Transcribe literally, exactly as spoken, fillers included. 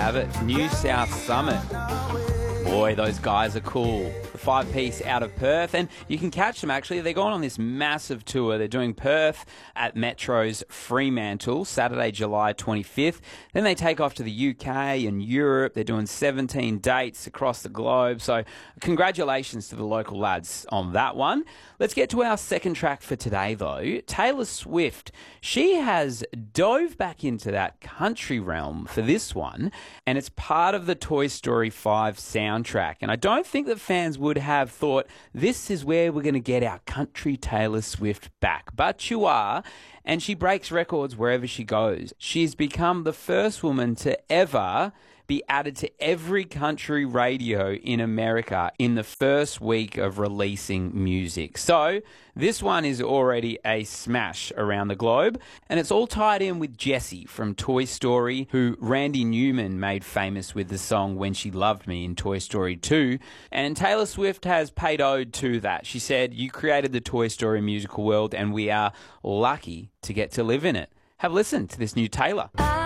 have it. New South Summit. Boy, those guys are cool. The five-piece out of Perth, and you can catch them, actually. They're going on this massive tour. They're doing Perth at Metro's Fremantle, Saturday, July twenty-fifth. Then they take off to the U K and Europe. They're doing seventeen dates across the globe. So congratulations to the local lads on that one. Let's get to our second track for today, though. Taylor Swift. She has dove back into that country realm for this one, and it's part of the Toy Story five soundtrack. And I don't think that fans would have thought this is where we're going to get our country Taylor Swift back. But you are, and she breaks records wherever she goes. She's become the first woman to ever be added to every country radio in America in the first week of releasing music. So this one is already a smash around the globe, and it's all tied in with Jessie from Toy Story, who Randy Newman made famous with the song When She Loved Me in Toy Story two, and Taylor Swift has paid ode to that. She said, "You created the Toy Story musical world, and we are lucky to get to live in it." Have a listen to this new Taylor.